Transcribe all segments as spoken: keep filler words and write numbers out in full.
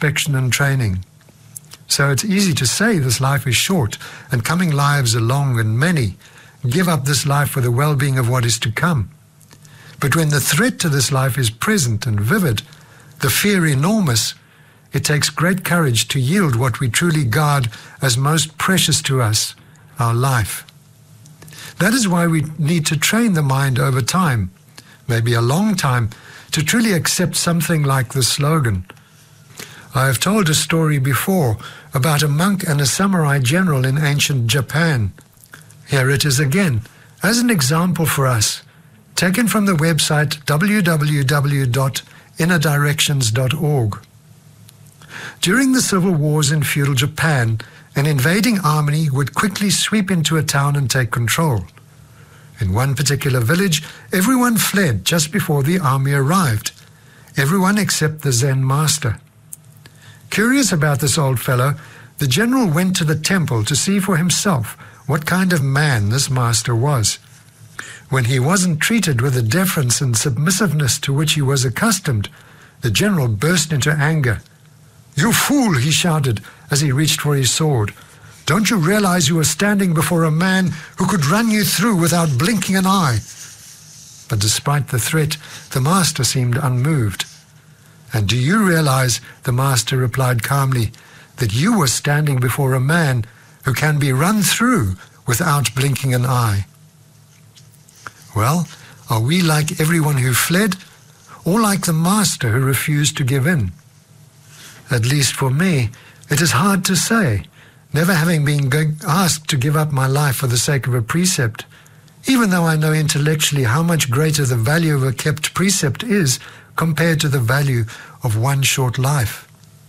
introspection and training. So it's easy to say this life is short and coming lives are long and many. Give up this life for the well-being of what is to come. But when the threat to this life is present and vivid, the fear enormous, it takes great courage to yield what we truly guard as most precious to us, our life. That is why we need to train the mind over time, maybe a long time, to truly accept something like the slogan. I have told a story before about a monk and a samurai general in ancient Japan. Here it is again, as an example for us, taken from the website w w w dot inner directions dot org. During the civil wars in feudal Japan, an invading army would quickly sweep into a town and take control. In one particular village, everyone fled just before the army arrived, everyone except the Zen master. Curious about this old fellow, the general went to the temple to see for himself what kind of man this master was. When he wasn't treated with the deference and submissiveness to which he was accustomed, the general burst into anger. "You fool," he shouted as he reached for his sword. "Don't you realize you are standing before a man who could run you through without blinking an eye?" But despite the threat, the master seemed unmoved. "And do you realize," the master replied calmly, "that you were standing before a man who can be run through without blinking an eye?" Well, are we like everyone who fled, or like the master who refused to give in? At least for me, it is hard to say, never having been asked to give up my life for the sake of a precept, even though I know intellectually how much greater the value of a kept precept is compared to the value of one short life.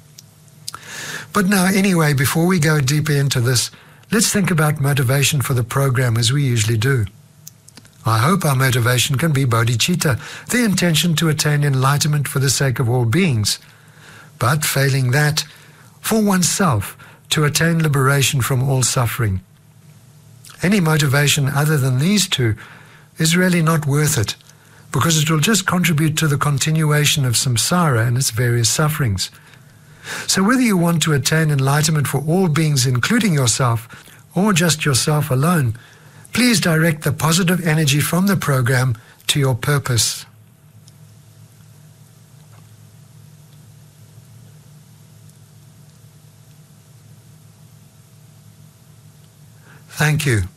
But now, anyway, before we go deeper into this, let's think about motivation for the program as we usually do. I hope our motivation can be bodhicitta, the intention to attain enlightenment for the sake of all beings, but failing that, for oneself, to attain liberation from all suffering. Any motivation other than these two is really not worth it, because it will just contribute to the continuation of samsara and its various sufferings. So whether you want to attain enlightenment for all beings, including yourself, or just yourself alone, please direct the positive energy from the program to your purpose. Thank you.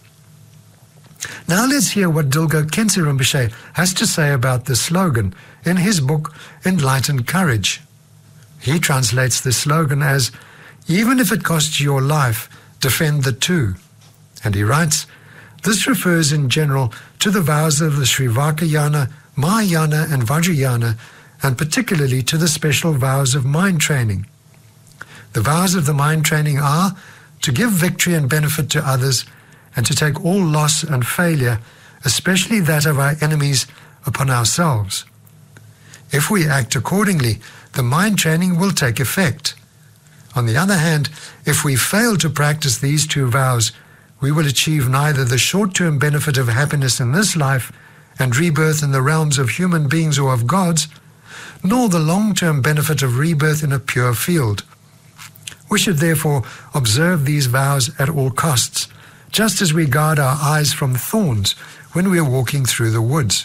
Now let's hear what Dilgo Khyentse Rinpoche has to say about this slogan in his book, Enlightened Courage. He translates this slogan as, "Even if it costs your life, defend the two." And he writes, this refers in general to the vows of the Srivakayana, Mahayana and Vajrayana, and particularly to the special vows of mind training. The vows of the mind training are to give victory and benefit to others, and to take all loss and failure, especially that of our enemies, upon ourselves. If we act accordingly, the mind training will take effect. On the other hand, if we fail to practice these two vows, we will achieve neither the short-term benefit of happiness in this life and rebirth in the realms of human beings or of gods, nor the long-term benefit of rebirth in a pure field. We should therefore observe these vows at all costs, just as we guard our eyes from thorns when we are walking through the woods.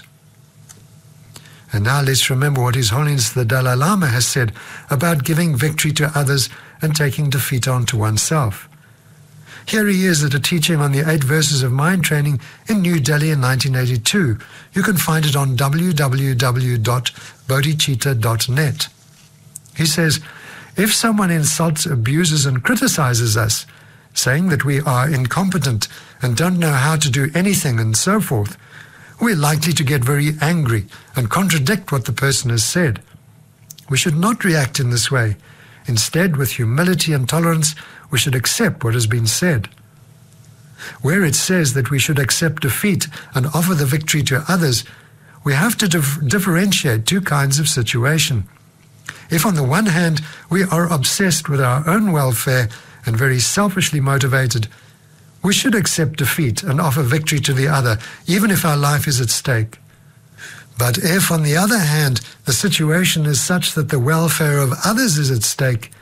And now let's remember what His Holiness the Dalai Lama has said about giving victory to others and taking defeat onto oneself. Here he is at a teaching on the eight verses of mind training in New Delhi in nineteen eighty-two. You can find it on w w w dot bodhicitta dot net. He says, if someone insults, abuses and criticizes us, saying that we are incompetent and don't know how to do anything and so forth, we're likely to get very angry and contradict what the person has said. We should not react in this way. Instead, with humility and tolerance, we should accept what has been said. Where it says that we should accept defeat and offer the victory to others, we have to dif- differentiate two kinds of situation. If on the one hand we are obsessed with our own welfare and very selfishly motivated, we should accept defeat and offer victory to the other, even if our life is at stake. But if, on the other hand, the situation is such that the welfare of others is at stake,